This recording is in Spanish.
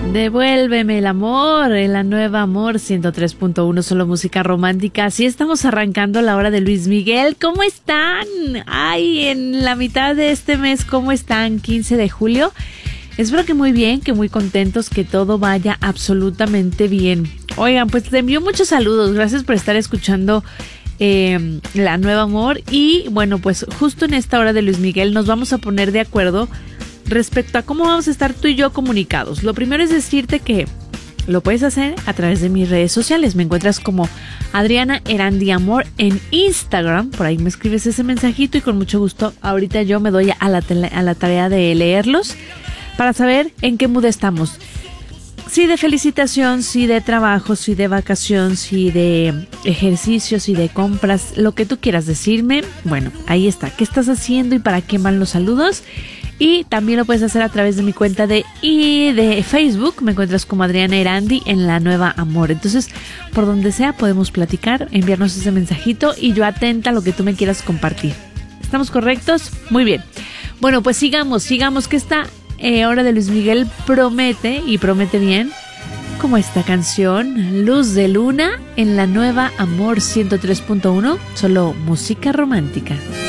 Devuélveme el amor, en la nueva Amor 103.1, solo música romántica. Así estamos arrancando la hora de Luis Miguel. ¿Cómo están? Ay, en la mitad de este mes, ¿cómo están? 15 de julio. Espero que muy bien, que muy contentos, que todo vaya absolutamente bien. Oigan, pues te envío muchos saludos. Gracias por estar escuchando la nueva Amor. Y bueno, pues justo en esta hora de Luis Miguel nos vamos a poner de acuerdo respecto a cómo vamos a estar tú y yo comunicados. Lo primero es decirte que lo puedes hacer a través de mis redes sociales. Me encuentras como Adriana Erandi Amor en Instagram. Por ahí me escribes ese mensajito y con mucho gusto ahorita yo me doy a la tarea de leerlos para saber en qué mood estamos. Sí de felicitación, sí de trabajo, sí de vacación, sí de ejercicio, sí de compras, lo que tú quieras decirme. Bueno, ahí está. ¿Qué estás haciendo y para qué van los saludos? Y también lo puedes hacer a través de mi cuenta de Facebook. Me encuentras como Adriana Erandi en la nueva Amor. Entonces, por donde sea podemos platicar, enviarnos ese mensajito y yo atenta a lo que tú me quieras compartir. ¿Estamos correctos? Muy bien. Bueno, pues sigamos que esta hora de Luis Miguel promete, y promete bien, como esta canción, Luz de Luna, en la nueva Amor 103.1, solo música romántica.